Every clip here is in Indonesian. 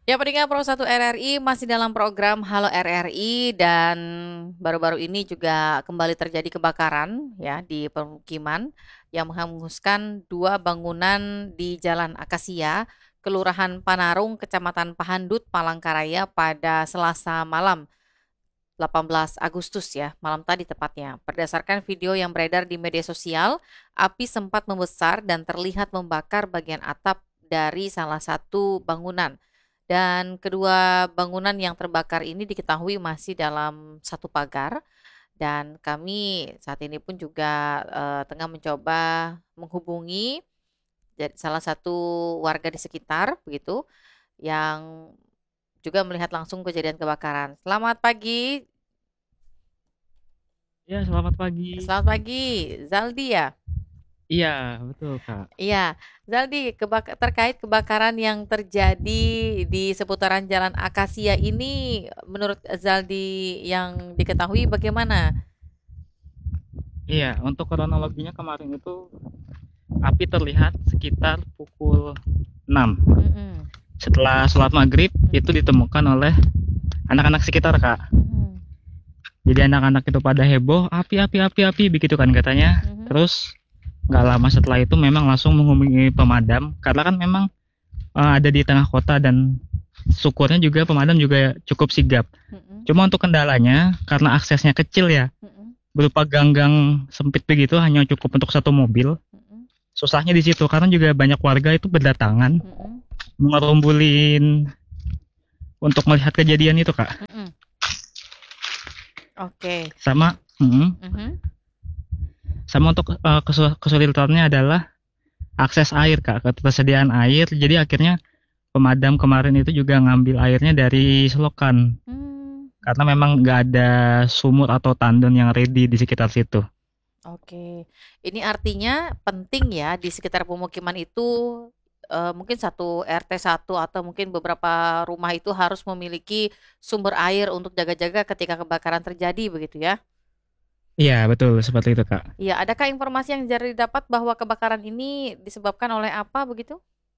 Ya, pendengar Pro 1 RRI masih dalam program Halo RRI dan baru-baru ini juga kembali terjadi kebakaran ya di permukiman yang menghanguskan dua bangunan di Jalan Akasia, Kelurahan Panarung, Kecamatan Pahandut, Palangkaraya pada Selasa malam 18 Agustus ya, malam tadi tepatnya. Berdasarkan video yang beredar di media sosial, api sempat membesar dan terlihat membakar bagian atap dari salah satu bangunan. Dan kedua bangunan yang terbakar ini diketahui masih dalam satu pagar dan kami saat ini pun juga tengah mencoba menghubungi salah satu warga di sekitar begitu yang juga melihat langsung kejadian kebakaran. Selamat pagi. Ya, selamat pagi. Selamat pagi, Zaldi ya? Iya, betul, Kak. Iya, Zaldi, terkait kebakaran yang terjadi di seputaran Jalan Akasia ini, menurut Zaldi yang diketahui bagaimana? Iya, untuk kronologinya kemarin itu api terlihat sekitar pukul 6. Mm-mm, Setelah sholat maghrib itu mm-mm, ditemukan oleh anak-anak sekitar, Kak. mm-mm, Jadi anak-anak itu pada heboh, api, api, api, api, begitu kan katanya. mm-mm, Terus nggak lama setelah itu memang langsung menghubungi pemadam, karena kan memang ada di tengah kota dan syukurnya juga pemadam juga cukup sigap. mm-mm, Cuma untuk kendalanya, karena aksesnya kecil ya, mm-mm, berupa ganggang sempit begitu hanya cukup untuk satu mobil. mm-mm, Susahnya di situ karena juga banyak warga itu berdatangan mm-mm. mengerumbulin untuk melihat kejadian itu, Kak. Mm-mm. Oke. Sama Mhm. sama untuk kesulitannya adalah akses air, Kak, ketersediaan air. Jadi akhirnya pemadam kemarin itu juga ngambil airnya dari selokan Hmm, karena memang nggak ada sumur atau tandon yang ready di sekitar situ. oke. Ini artinya penting ya di sekitar pemukiman itu mungkin satu RT 1 atau mungkin beberapa rumah itu harus memiliki sumber air untuk jaga-jaga ketika kebakaran terjadi begitu ya. Iya, betul seperti itu, Kak. Iya, adakah informasi yang jadi dapat bahwa kebakaran ini disebabkan oleh apa begitu?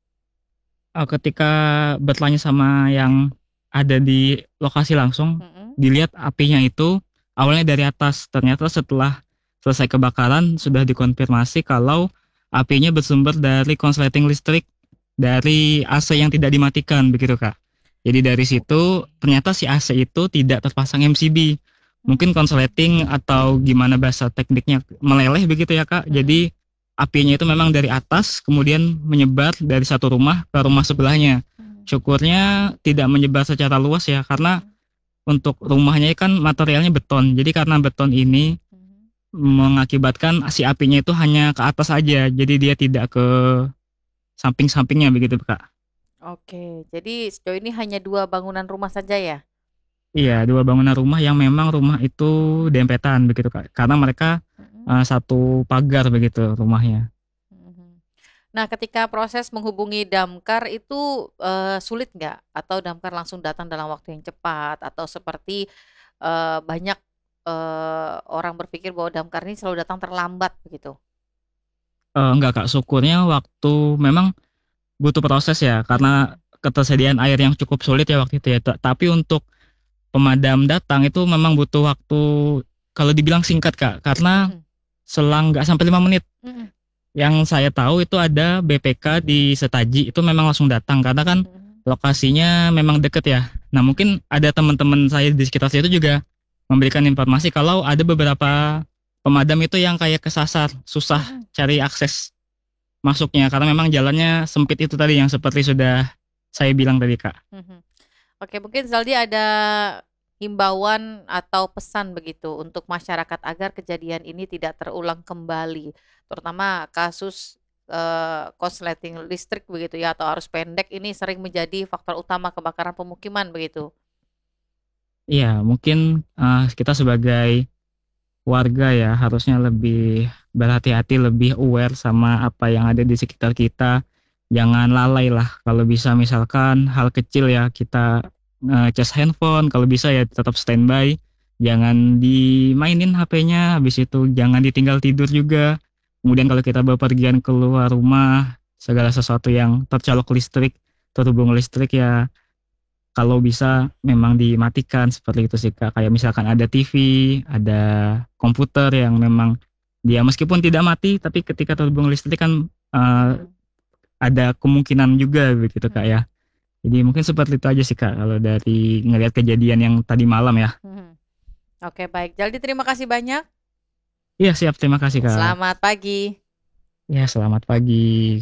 Ketika bertanya sama yang ada di lokasi langsung, Mm-mm. dilihat apinya itu awalnya dari atas. Ternyata setelah selesai kebakaran sudah dikonfirmasi kalau apinya bersumber dari konsleting listrik dari AC yang tidak dimatikan begitu, Kak. Jadi dari situ Oke. ternyata si AC itu tidak terpasang MCB. Mungkin konsleting atau gimana bahasa tekniknya meleleh begitu ya, Kak. Mm-mm. Jadi apinya itu memang dari atas kemudian menyebar dari satu rumah ke rumah sebelahnya. Mm-mm. Syukurnya tidak menyebar secara luas ya karena Mm-mm. untuk rumahnya kan materialnya beton. Jadi karena beton ini Mm-mm. mengakibatkan si apinya itu hanya ke atas aja. Jadi dia tidak ke samping-sampingnya begitu, Kak. Oke, jadi sejauh ini hanya dua bangunan rumah saja ya? Iya, dua bangunan rumah yang memang rumah itu dempetan begitu, Kak. Karena mereka Mm-mm. satu pagar begitu rumahnya. Mhm. Nah, ketika proses menghubungi damkar itu sulit nggak? Atau damkar langsung datang dalam waktu yang cepat? Atau seperti banyak orang berpikir bahwa damkar ini selalu datang terlambat begitu? Enggak, Kak, syukurnya waktu memang butuh proses ya karena Mhm. ketersediaan air yang cukup sulit ya waktu itu ya. Tapi untuk pemadam datang itu memang butuh waktu kalau dibilang singkat, Kak, karena Mhm. selang nggak sampai 5 menit. Mhm. Yang saya tahu itu ada BPK di Setaji itu memang langsung datang karena kan Mhm. lokasinya memang deket ya. Nah mungkin ada teman-teman saya di sekitar situ juga memberikan informasi kalau ada beberapa pemadam itu yang kayak kesasar, susah Mhm. cari akses masuknya karena memang jalannya sempit itu tadi yang seperti sudah saya bilang tadi, Kak. Mhm. Oke, mungkin Zaldi ada himbauan atau pesan begitu untuk masyarakat agar kejadian ini tidak terulang kembali, terutama kasus konsleting listrik begitu ya atau arus pendek ini sering menjadi faktor utama kebakaran pemukiman begitu. Iya, mungkin kita sebagai warga ya harusnya lebih berhati-hati, lebih aware sama apa yang ada di sekitar kita. Jangan lalai lah. Kalau bisa misalkan hal kecil ya kita ngecas handphone. Kalau bisa ya tetap standby. Jangan dimainin HP-nya. Habis itu jangan ditinggal tidur juga. Kemudian kalau kita bepergian keluar rumah, segala sesuatu yang tercolok listrik, terhubung listrik ya kalau bisa memang dimatikan seperti itu sih Kak. Kayak misalkan ada TV, ada komputer yang memang dia meskipun tidak mati, tapi ketika terhubung listrik kan Mhm, ada kemungkinan juga begitu Kak mhm, ya. Jadi mungkin seperti itu aja sih Kak kalau dari ngelihat kejadian yang tadi malam ya. mhm. Oke, baik. Jadi terima kasih banyak. Iya siap, terima kasih Kak. Selamat pagi. Ya selamat pagi.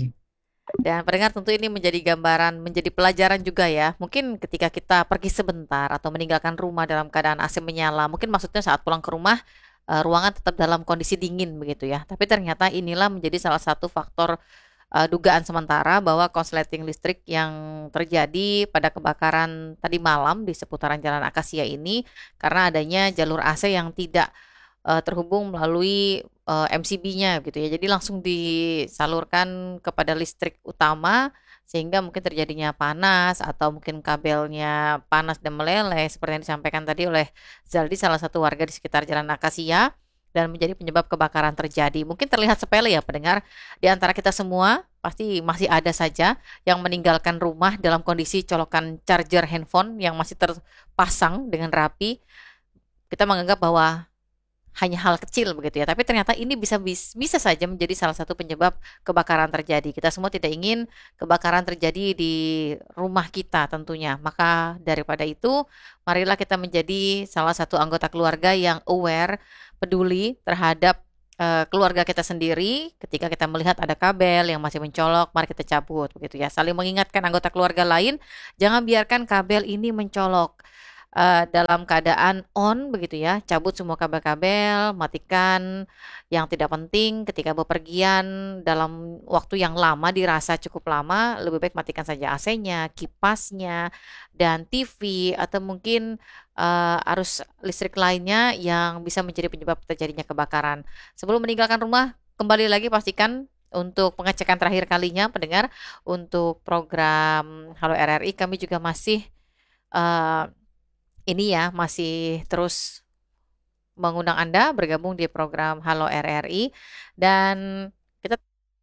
Dan pendengar tentu ini menjadi gambaran, menjadi pelajaran juga ya. Mungkin ketika kita pergi sebentar atau meninggalkan rumah dalam keadaan AC menyala, mungkin maksudnya saat pulang ke rumah ruangan tetap dalam kondisi dingin begitu ya. Tapi ternyata inilah menjadi salah satu faktor dugaan sementara bahwa konsleting listrik yang terjadi pada kebakaran tadi malam di seputaran Jalan Akasia ini karena adanya jalur AC yang tidak terhubung melalui MCB-nya gitu ya. Jadi langsung disalurkan kepada listrik utama sehingga mungkin terjadinya panas atau mungkin kabelnya panas dan meleleh seperti yang disampaikan tadi oleh Zaldi salah satu warga di sekitar Jalan Akasia dan menjadi penyebab kebakaran terjadi. Mungkin terlihat sepele ya pendengar, di antara kita semua pasti masih ada saja yang meninggalkan rumah dalam kondisi colokan charger handphone yang masih terpasang dengan rapi. Kita menganggap bahwa hanya hal kecil begitu ya, tapi ternyata ini bisa saja menjadi salah satu penyebab kebakaran terjadi. Kita semua tidak ingin kebakaran terjadi di rumah kita tentunya. Maka daripada itu, marilah kita menjadi salah satu anggota keluarga yang aware, peduli terhadap keluarga kita sendiri. Ketika kita melihat ada kabel yang masih mencolok, mari kita cabut begitu ya. Saling mengingatkan anggota keluarga lain, jangan biarkan kabel ini mencolok dalam keadaan on begitu ya, cabut semua kabel-kabel, matikan yang tidak penting ketika bepergian dalam waktu yang lama dirasa cukup lama, lebih baik matikan saja AC-nya, kipasnya, dan TV atau mungkin arus listrik lainnya yang bisa menjadi penyebab terjadinya kebakaran. Sebelum meninggalkan rumah, kembali lagi pastikan untuk pengecekan terakhir kalinya pendengar untuk program Halo RRI kami juga masih eh, ini ya masih terus mengundang Anda bergabung di program Halo RRI dan kita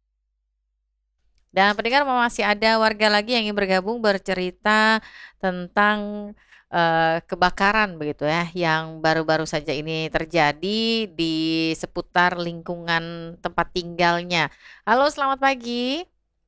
dan pendengar masih ada warga lagi yang ingin bergabung bercerita tentang kebakaran begitu ya yang baru-baru saja ini terjadi di seputar lingkungan tempat tinggalnya. Halo, selamat pagi.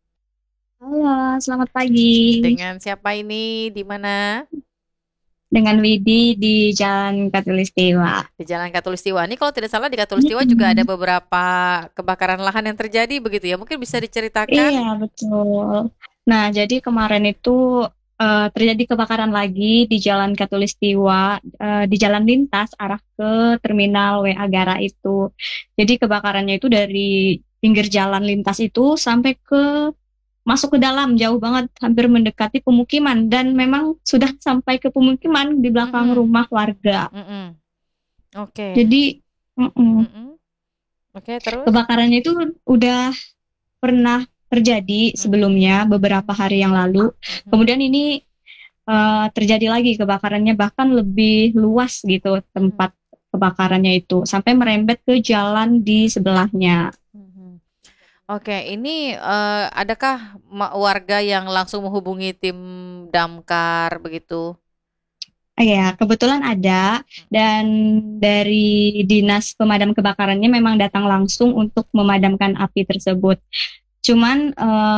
Halo, selamat pagi. Dengan siapa ini? Di mana? Dengan Widi di Jalan Katulistiwa. Di Jalan Katulistiwa. Ini kalau tidak salah di Katulistiwa juga ada Mm-mm. beberapa kebakaran lahan yang terjadi begitu ya. Mungkin bisa Iya, diceritakan? betul. Nah, jadi kemarin itu terjadi kebakaran lagi di Jalan Katulistiwa, di jalan lintas arah ke Terminal WA Gara itu. Jadi kebakarannya itu dari pinggir jalan lintas itu sampai ke masuk ke dalam jauh banget, hampir mendekati pemukiman dan memang sudah sampai ke pemukiman di belakang Mm-mm, rumah warga. mm-mm. Oke. Jadi mm-mm, Mm-mm. Oke, terus? kebakarannya itu udah pernah terjadi Mhm, sebelumnya beberapa mhm, hari yang lalu. mhm, Kemudian ini terjadi lagi kebakarannya bahkan lebih luas gitu mhm, tempat kebakarannya itu sampai merembet ke jalan di sebelahnya. mhm. Oke, ini adakah warga yang langsung menghubungi tim damkar begitu? Ya, kebetulan ada dan dari dinas pemadam kebakarannya memang datang langsung untuk memadamkan api tersebut. Cuman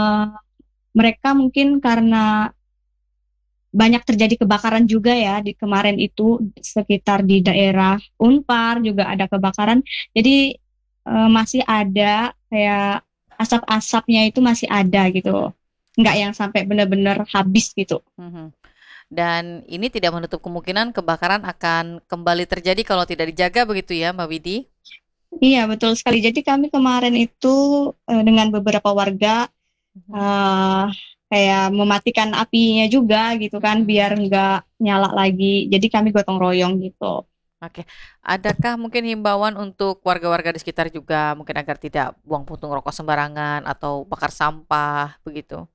mereka mungkin karena banyak terjadi kebakaran juga ya di kemarin itu sekitar di daerah Unpar juga ada kebakaran. Jadi masih ada kayak asap-asapnya itu masih ada gitu. Mhm, Nggak yang sampai benar-benar habis gitu. mhm. Dan ini tidak menutup kemungkinan kebakaran akan kembali terjadi kalau tidak dijaga begitu ya, Mbak Widi? Iya, betul sekali. Jadi kami kemarin itu dengan beberapa warga Mhm, eh kayak mematikan apinya juga gitu kan biar mhm. nggak nyala lagi. Jadi kami gotong royong gitu. Oke, adakah mungkin himbauan untuk warga-warga di sekitar juga mungkin agar tidak buang puntung rokok sembarangan atau bakar sampah begitu?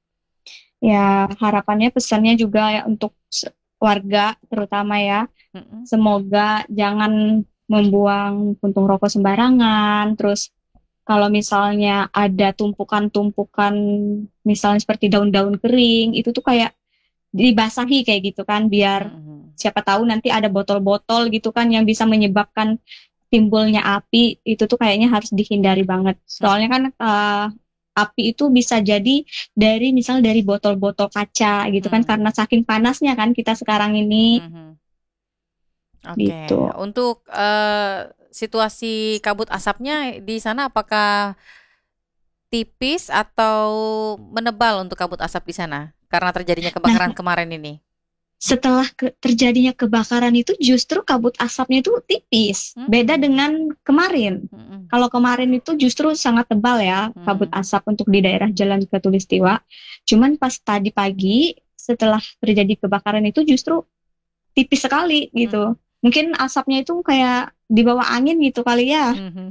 Ya, harapannya pesannya juga ya untuk warga terutama ya, Mhm, semoga jangan membuang puntung rokok sembarangan. Terus kalau misalnya ada tumpukan-tumpukan misalnya seperti daun-daun kering, itu tuh kayak dibasahi kayak gitu kan, biar siapa tahu nanti ada botol-botol gitu kan yang bisa menyebabkan timbulnya api. Itu tuh kayaknya harus dihindari banget. Soalnya kan api itu bisa jadi dari misal dari botol-botol kaca gitu kan, karena saking panasnya kan kita sekarang ini. Oke. Gitu. Untuk situasi kabut asapnya di sana apakah tipis atau menebal untuk kabut asap di sana karena terjadinya kebakaran kemarin ini? Setelah terjadinya kebakaran itu justru kabut asapnya itu tipis, beda dengan kemarin. Kalau kemarin itu justru sangat tebal ya kabut asap untuk di daerah Jalan Katulistiwa. Cuman pas tadi pagi setelah terjadi kebakaran itu justru tipis sekali gitu. Mungkin asapnya itu kayak di bawah angin gitu kali ya.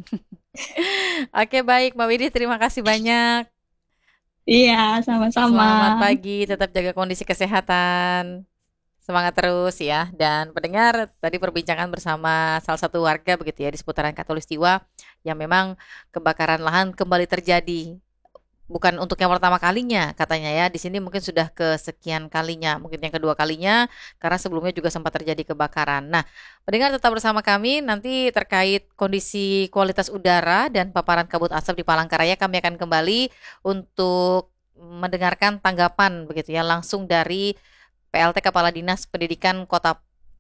Oke, baik Mbak Widi, terima kasih banyak. Iya, sama-sama. Selamat pagi, tetap jaga kondisi kesehatan. Semangat terus ya. Dan pendengar, tadi perbincangan bersama salah satu warga begitu ya di seputaran Katulistiwa yang memang kebakaran lahan kembali terjadi. Bukan untuk yang pertama kalinya katanya ya, di sini mungkin sudah kesekian kalinya, mungkin yang kedua kalinya karena sebelumnya juga sempat terjadi kebakaran. Nah, pendengar tetap bersama kami nanti terkait kondisi kualitas udara dan paparan kabut asap di Palangkaraya, kami akan kembali untuk mendengarkan tanggapan begitu ya langsung dari PLT Kepala Dinas Pendidikan Kota.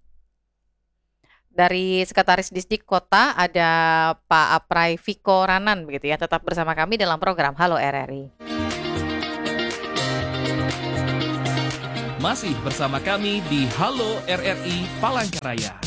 Dari Sekretaris Disdik Kota ada Pak Aprai Viko Ranan begitu ya. Tetap bersama kami dalam program Halo RRI. Masih bersama kami di Halo RRI Palangkaraya.